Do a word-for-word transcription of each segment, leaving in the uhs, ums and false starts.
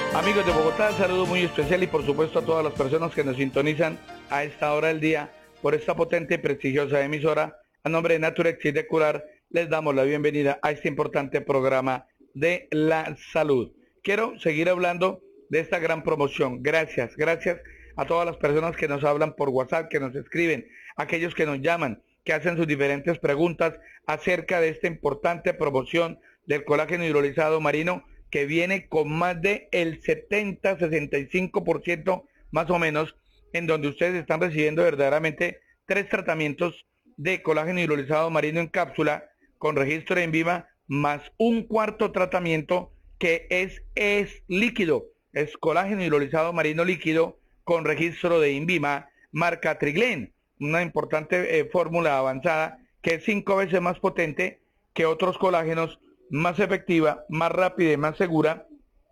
Amigos de Bogotá, saludo muy especial y por supuesto a todas las personas que nos sintonizan a esta hora del día por esta potente y prestigiosa emisora. A nombre de Naturex y de Curar, les damos la bienvenida a este importante programa de la salud. Quiero seguir hablando de esta gran promoción. Gracias, gracias a todas las personas que nos hablan por WhatsApp, que nos escriben, aquellos que nos llaman, que hacen sus diferentes preguntas acerca de esta importante promoción del colágeno hidrolizado marino, que viene con más de el setenta, sesenta y cinco por ciento más o menos, en donde ustedes están recibiendo verdaderamente tres tratamientos de colágeno hidrolizado marino en cápsula con registro de INVIMA, más un cuarto tratamiento que es, es líquido, es colágeno hidrolizado marino líquido con registro de INVIMA, marca Triglen, una importante eh, fórmula avanzada que es cinco veces más potente que otros colágenos, más efectiva, más rápida y más segura,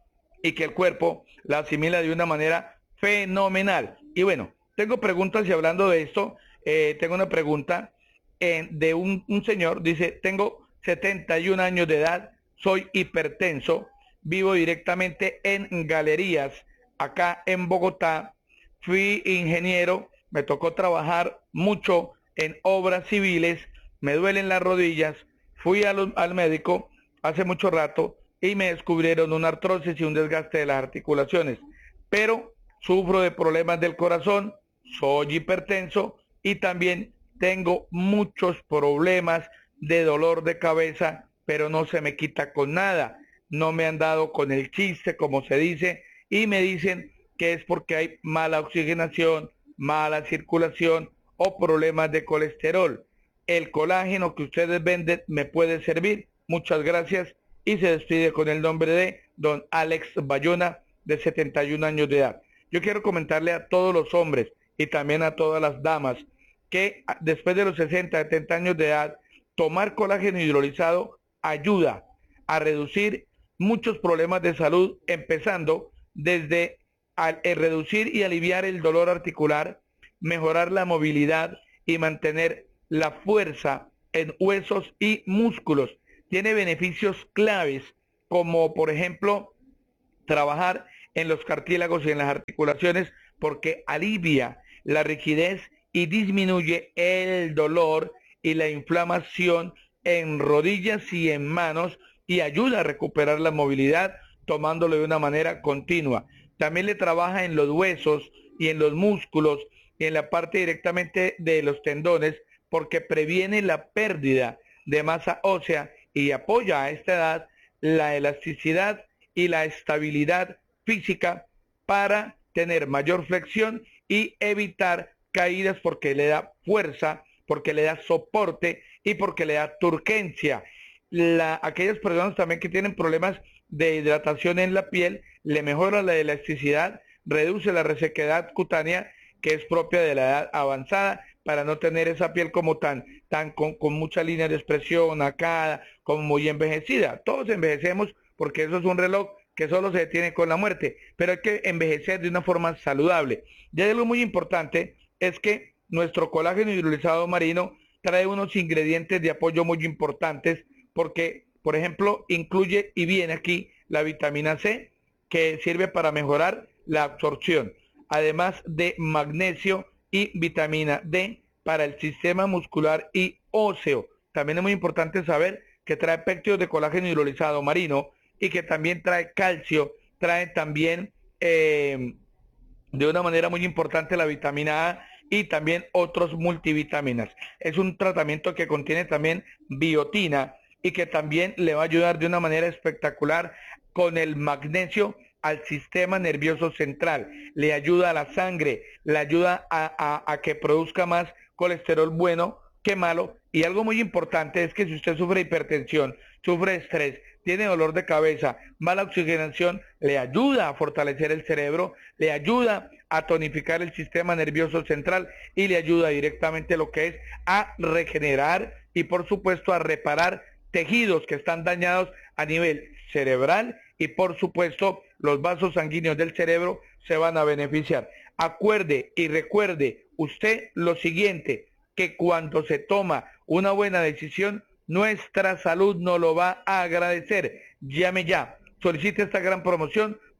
y que el cuerpo la asimila de una manera fenomenal. Y bueno, tengo preguntas y hablando de esto, eh, tengo una pregunta eh, de un, un señor, dice, tengo setenta y un años de edad, soy hipertenso, vivo directamente en Galerías, acá en Bogotá, fui ingeniero, me tocó trabajar mucho en obras civiles, me duelen las rodillas, fui a los, al médico hace mucho rato y me descubrieron una artrosis y un desgaste de las articulaciones, pero sufro de problemas del corazón, soy hipertenso y también tengo muchos problemas de dolor de cabeza, pero no se me quita con nada, no me han dado con el chiste como se dice y me dicen que es porque hay mala oxigenación, mala circulación o problemas de colesterol. El colágeno que ustedes venden me puede servir. Muchas gracias y se despide con el nombre de don Alex Bayona, de setenta y un años de edad. Yo quiero comentarle a todos los hombres y también a todas las damas que después de los sesenta, setenta años de edad, tomar colágeno hidrolizado ayuda a reducir muchos problemas de salud, empezando desde al, el reducir y aliviar el dolor articular, mejorar la movilidad y mantener la fuerza en huesos y músculos. Tiene beneficios claves, como por ejemplo, trabajar en los cartílagos y en las articulaciones, porque alivia la rigidez y disminuye el dolor y la inflamación en rodillas y en manos, y ayuda a recuperar la movilidad tomándolo de una manera continua. También le trabaja en los huesos y en los músculos y en la parte directamente de los tendones, porque previene la pérdida de masa ósea y apoya a esta edad la elasticidad y la estabilidad física para tener mayor flexión y evitar caídas, porque le da fuerza, porque le da soporte y porque le da turgencia. La, aquellas personas también que tienen problemas de hidratación en la piel, le mejora la elasticidad, reduce la resequedad cutánea que es propia de la edad avanzada, para no tener esa piel como tan, tan con, con mucha línea de expresión acá, como muy envejecida. Todos envejecemos porque eso es un reloj que solo se detiene con la muerte, pero hay que envejecer de una forma saludable. Y algo muy importante es que nuestro colágeno hidrolizado marino trae unos ingredientes de apoyo muy importantes, porque, por ejemplo, incluye y viene aquí la vitamina C, que sirve para mejorar la absorción, además de magnesio y vitamina D para el sistema muscular y óseo. También es muy importante saber que trae péptidos de colágeno hidrolizado marino y que también trae calcio, trae también eh, de una manera muy importante la vitamina A y también otros multivitaminas. Es un tratamiento que contiene también biotina y que también le va a ayudar de una manera espectacular con el magnesio al sistema nervioso central, le ayuda a la sangre, le ayuda a, a, a que produzca más colesterol bueno que malo. Y algo muy importante es que si usted sufre hipertensión, sufre estrés, tiene dolor de cabeza, mala oxigenación, le ayuda a fortalecer el cerebro, le ayuda a tonificar el sistema nervioso central y le ayuda directamente lo que es a regenerar y por supuesto a reparar tejidos que están dañados a nivel cerebral, y por supuesto los vasos sanguíneos del cerebro se van a beneficiar. Acuerde y recuerde usted lo siguiente, que cuando se toma una buena decisión, nuestra salud nos lo va a agradecer. Llame ya, solicite esta gran promoción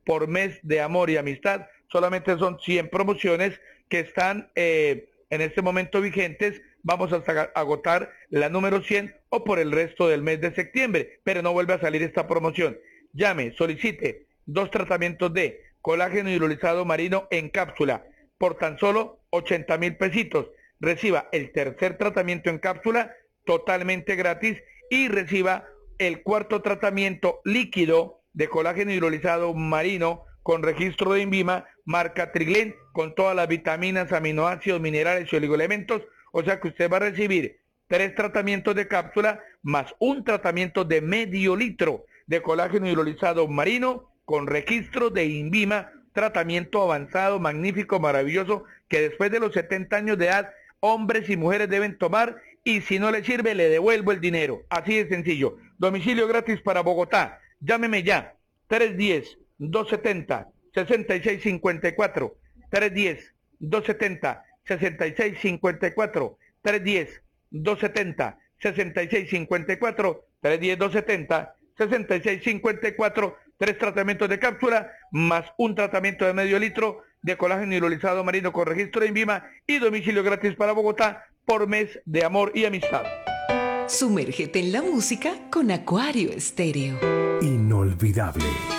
por mes de amor y amistad. Solamente son cien promociones que están eh, en este momento vigentes. Vamos hasta agotar la número cien o por el resto del mes de septiembre, pero no vuelve a salir esta promoción. Llame, solicite dos tratamientos de colágeno hidrolizado marino en cápsula por tan solo ochenta mil pesitos. Reciba el tercer tratamiento en cápsula totalmente gratis y reciba el cuarto tratamiento líquido de colágeno hidrolizado marino con registro de INVIMA, marca Triglen, con todas las vitaminas, aminoácidos, minerales y oligoelementos. O sea que usted va a recibir tres tratamientos de cápsula más un tratamiento de medio litro de colágeno hidrolizado marino con registro de INVIMA, tratamiento avanzado, magnífico, maravilloso, que después de los setenta años de edad, hombres y mujeres deben tomar, y si no le sirve, le devuelvo el dinero. Así de sencillo. Domicilio gratis para Bogotá. Llámeme ya. tres uno cero, dos siete cero, seis seis cinco cuatro. tres uno cero, dos siete cero, seis seis cinco cuatro. tres uno cero, dos siete cero, seis seis cinco cuatro. tres uno cero, dos siete cero, seis seis cinco cuatro. Tres tratamientos de cápsula más un tratamiento de medio litro de colágeno hidrolizado marino con registro de INVIMA y domicilio gratis para Bogotá por mes de amor y amistad. Sumérgete en la música con Acuario Estéreo. Inolvidable.